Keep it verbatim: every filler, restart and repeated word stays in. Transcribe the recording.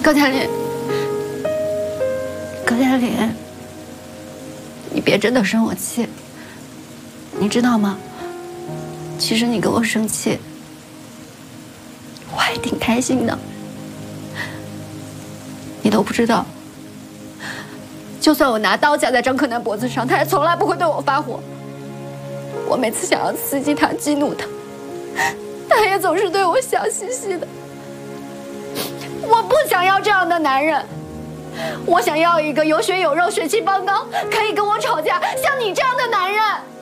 高佳林，高佳林，你别真的生我气，你知道吗？其实你跟我生气，我还挺开心的。你都不知道，就算我拿刀架在张克南脖子上，他也从来不会对我发火。我每次想要刺激他、激怒他，他也总是对我笑嘻嘻的。我不想要这样的男人，我想要一个有血有肉、血气方刚，可以跟我吵架，像你这样的男人。